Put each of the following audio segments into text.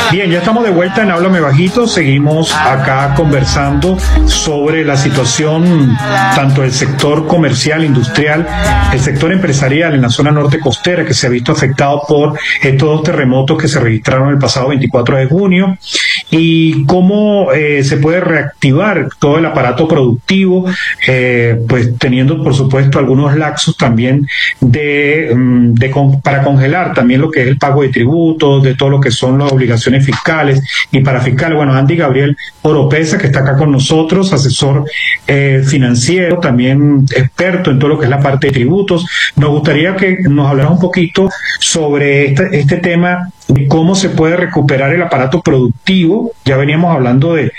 Bien, ya estamos de vuelta en Háblame Bajito. Seguimos acá conversando sobre la situación tanto del sector comercial, industrial, el sector empresarial en la zona norte costera, que se ha visto afectado por estos dos terremotos que se registraron el pasado 24 de junio, y cómo se puede reactivar todo el aparato productivo, pues teniendo por supuesto algunos lapsos también para congelar también lo que es el pago de tributos, de todo lo que son las obligaciones fiscales y parafiscales. Bueno, Andy Gabriel Oropesa, que está acá con nosotros, asesor financiero, también experto en todo lo que es la parte de tributos. Nos gustaría que nos hablara un poquito sobre este tema de cómo se puede recuperar el aparato productivo. Ya veníamos hablando del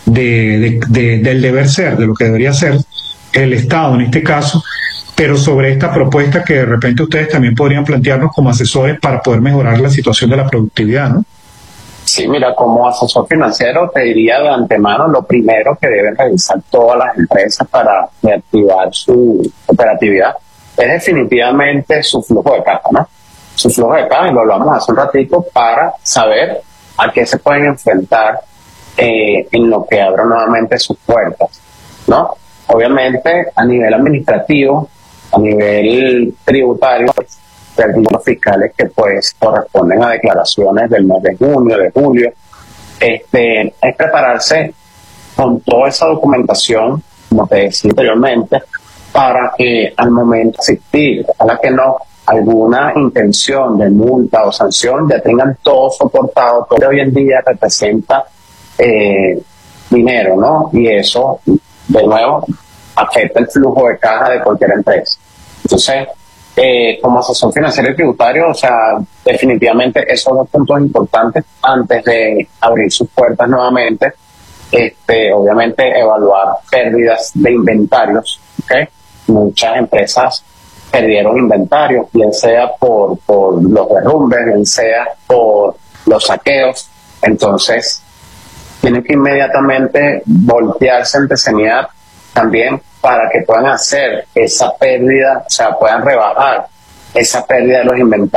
deber ser, de lo que debería ser el Estado en este caso, pero sobre esta propuesta que de repente ustedes también podrían plantearnos como asesores para poder mejorar la situación de la productividad, ¿no? Sí, mira, como asesor financiero te diría de antemano lo primero que deben realizar todas las empresas para reactivar su operatividad es definitivamente su flujo de caja, ¿no? Su flujo de caja, y lo hablamos hace un ratito, para saber a qué se pueden enfrentar en lo que abran nuevamente sus puertas, ¿no? Obviamente, a nivel administrativo, a nivel tributario, términos fiscales que pues corresponden a declaraciones del mes de junio, de julio, es prepararse con toda esa documentación, como te decía anteriormente, para que al momento de existir, ojalá que no, alguna intención de multa o sanción, ya tengan todo soportado. Todo hoy en día representa dinero, ¿no? Y eso, de nuevo, afecta el flujo de caja de cualquier empresa. Entonces, como asesor financiero y tributario, o sea, definitivamente esos son los puntos importantes antes de abrir sus puertas nuevamente. Obviamente, evaluar pérdidas de inventarios, ¿okay? Muchas empresas perdieron inventarios, bien sea por los derrumbes, bien sea por los saqueos. Entonces, tienen que inmediatamente voltearse ante Cenidad también para que puedan hacer esa pérdida, o sea, puedan rebajar esa pérdida de los inventarios